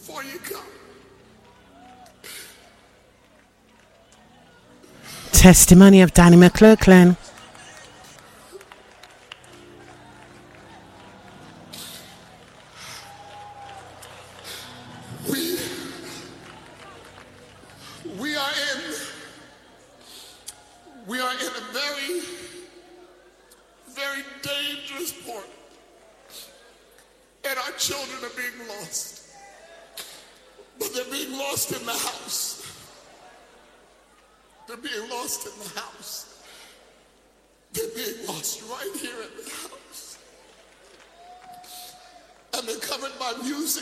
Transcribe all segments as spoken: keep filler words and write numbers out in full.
before you come. Testimony of Danny McClurkin. We, we are in, we are in a very, very dangerous point. And our children are being lost. But they're being lost in the house. They're being lost in the house. They're being lost right here in the house. And they're covered by music.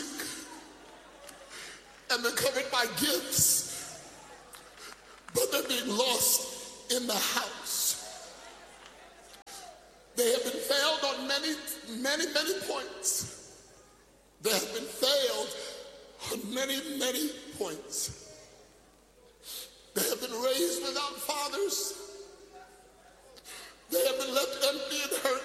And they're covered by gifts. But they're being lost in the house. They have been failed on many, many, many points. They have been failed on many, many points. They have been raised without fathers. They have been left empty and hurt.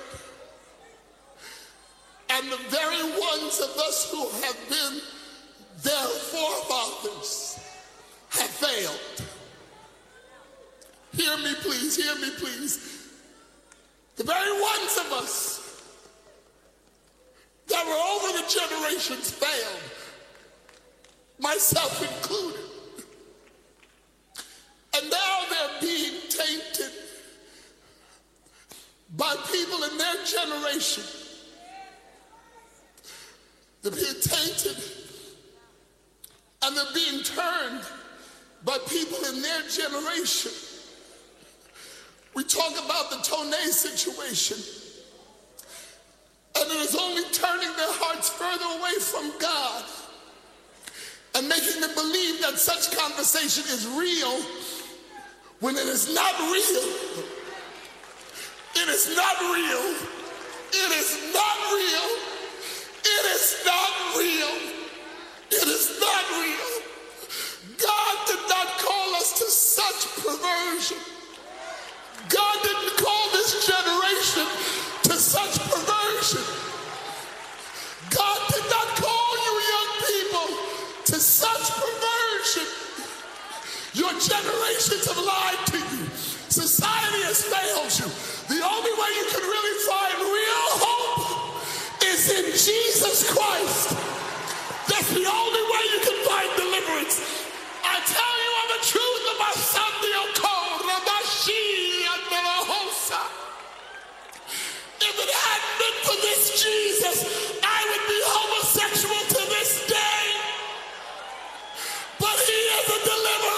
And the very ones of us who have been their forefathers have failed. Hear me, please, hear me, please. The very ones of us that were over the generations failed, myself included. And now they're being tainted by people in their generation. They're being tainted and they're being turned by people in their generation. We talk about the Tone situation, and it is only turning their hearts further away from God and making them believe that such conversation is real when it is not real. It is not real. It is not real. It is not real. It is not real. God did not call us to such perversion. God didn't call this generation to such perversion. God did not call you young people to such perversion. Your generations have lied to you. Society has failed you. The only way you can really find real hope is in Jesus Christ. That's the only way you can find deliverance. I tell you of the truth of my son, the Oko, Rabashi, and the Lahosa. If it hadn't been for this Jesus, I would be homosexual to this day. But he is a deliverer.